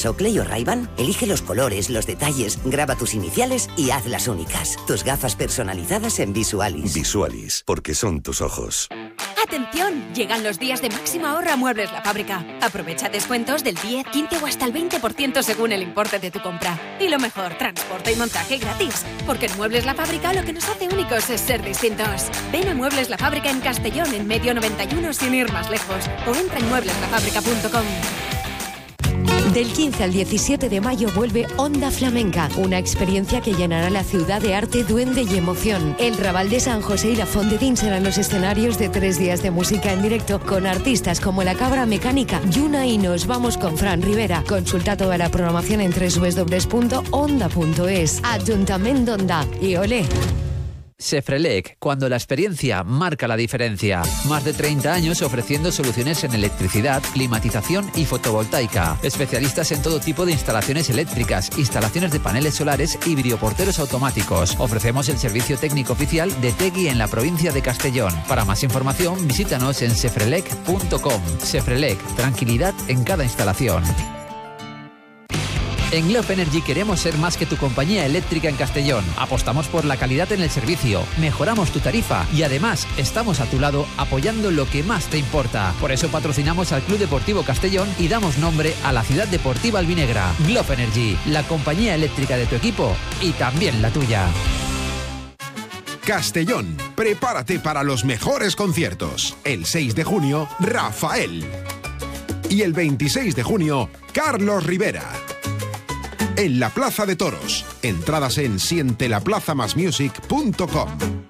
Alex, Oakley o Ray-Ban? Elige los colores, los detalles, graba tus iniciales y hazlas únicas. Tus gafas personalizadas en Visualis. Visualis, porque son tus ojos. ¡Atención! Llegan los días de máximo ahorro a Muebles La Fábrica. Aprovecha descuentos del 10, 15 o hasta el 20% según el importe de tu compra. Y lo mejor, transporte y montaje gratis. Porque en Muebles La Fábrica lo que nos hace únicos es ser distintos. Ven a Muebles La Fábrica en Castellón, en Medio 91, sin ir más lejos. O entra en muebleslafábrica.com. Del 15 al 17 de mayo vuelve Onda Flamenca, una experiencia que llenará la ciudad de arte, duende y emoción. El Raval de San José y la Font de Dins serán los escenarios de 3 días de música en directo con artistas como La Cabra Mecánica, Yuna y Nos Vamos con Fran Rivera. Consulta toda la programación en www.onda.es. Ayuntamiento d'Onda y olé. Sefrelec, cuando la experiencia marca la diferencia. Más de 30 años ofreciendo soluciones en electricidad, climatización y fotovoltaica. Especialistas en todo tipo de instalaciones eléctricas, instalaciones de paneles solares y videoporteros automáticos. Ofrecemos el servicio técnico oficial de Tegui en la provincia de Castellón. Para más información, visítanos en sefrelec.com. Sefrelec, tranquilidad en cada instalación. En Globe Energy queremos ser más que tu compañía eléctrica en Castellón. Apostamos por la calidad en el servicio, mejoramos tu tarifa y además estamos a tu lado apoyando lo que más te importa. Por eso patrocinamos al Club Deportivo Castellón y damos nombre a la Ciudad Deportiva Albinegra. Globe Energy, la compañía eléctrica de tu equipo y también la tuya. Castellón, prepárate para los mejores conciertos. El 6 de junio, Rafael. Y el 26 de junio, Carlos Rivera. En la Plaza de Toros. Entradas en sientelaplazamasmusic.com.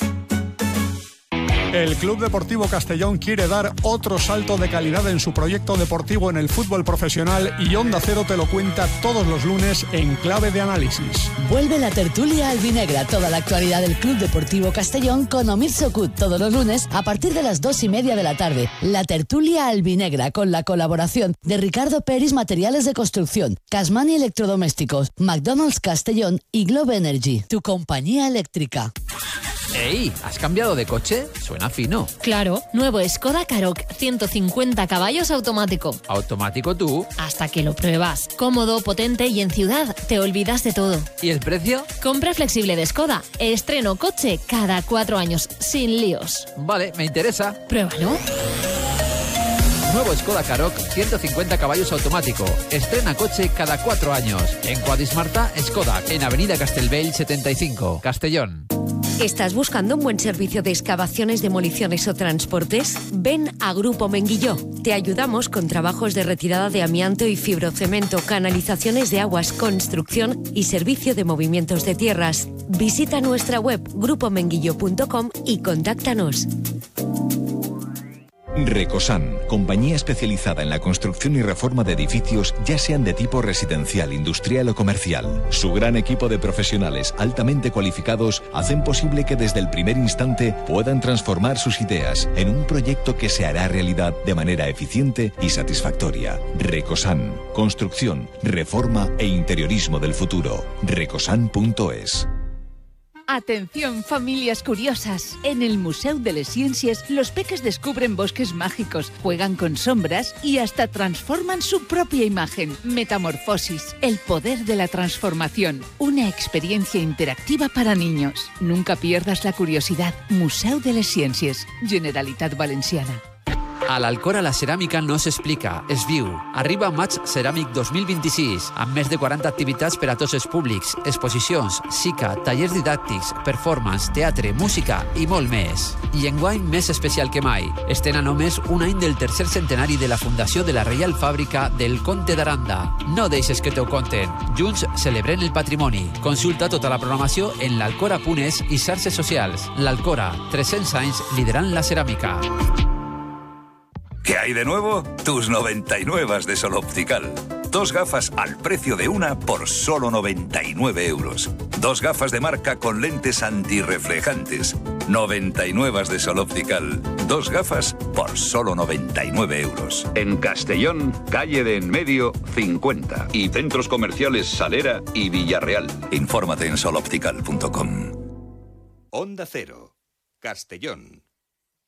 El Club Deportivo Castellón quiere dar otro salto de calidad en su proyecto deportivo en el fútbol profesional y Onda Cero te lo cuenta todos los lunes en Clave de Análisis. Vuelve la tertulia albinegra, toda la actualidad del Club Deportivo Castellón con Omir Sokut todos los lunes a partir de las 2:30 de la tarde. La tertulia albinegra con la colaboración de Ricardo Peris Materiales de Construcción, Casmani Electrodomésticos, McDonald's Castellón y Globe Energy, tu compañía eléctrica. ¡Ey! ¿Has cambiado de coche? Suena fino. Claro, nuevo Skoda Karoq, 150 caballos automático. ¿Automático tú? Hasta que lo pruebas. Cómodo, potente y en ciudad te olvidas de todo. ¿Y el precio? Compra flexible de Skoda. Estreno coche cada 4 años, sin líos. Vale, me interesa. Pruébalo. Nuevo Skoda Karoq, 150 caballos automático. Estrena coche cada 4 años. En Quadismarta, Skoda, en Avenida Castelbell 75, Castellón. ¿Estás buscando un buen servicio de excavaciones, demoliciones o transportes? Ven a Grupo Menguilló. Te ayudamos con trabajos de retirada de amianto y fibrocemento, canalizaciones de aguas, construcción y servicio de movimientos de tierras. Visita nuestra web grupomenguillo.com y contáctanos. Recosan, compañía especializada en la construcción y reforma de edificios, ya sean de tipo residencial, industrial o comercial. Su gran equipo de profesionales altamente cualificados hacen posible que desde el primer instante puedan transformar sus ideas en un proyecto que se hará realidad de manera eficiente y satisfactoria. Recosan, construcción, reforma e interiorismo del futuro. Recosan.es. Atención, familias curiosas. En el Museu de les Ciències, los peques descubren bosques mágicos, juegan con sombras y hasta transforman su propia imagen. Metamorfosis, el poder de la transformación. Una experiencia interactiva para niños. Nunca pierdas la curiosidad. Museu de les Ciències, Generalitat Valenciana. A l'Alcora la ceràmica no s'explica, es viu. Arriba Maig Ceràmic 2026, amb més de 40 activitats per a tots els públics, exposicions, SICA, tallers didàctics, performance, teatre, música i molt més. I enguany més especial que mai. Estem a només un any del tercer centenari de la fundació de la Reial Fàbrica del Conte d'Aranda. No deixes que t'ho conten. Junts celebrem el patrimoni. Consulta tota la programació en l'alcora.es i xarxes socials. L'Alcora, 300 anys liderant la ceràmica. ¿Qué hay de nuevo? Tus 99 de Sol Optical. 2 gafas al precio de una por solo 99 euros. 2 gafas de marca con lentes antirreflejantes. 99 de Sol Optical. 2 gafas por solo 99 euros. En Castellón, calle de Enmedio 50. Y centros comerciales Salera y Villarreal. Infórmate en soloptical.com. Onda Cero, Castellón.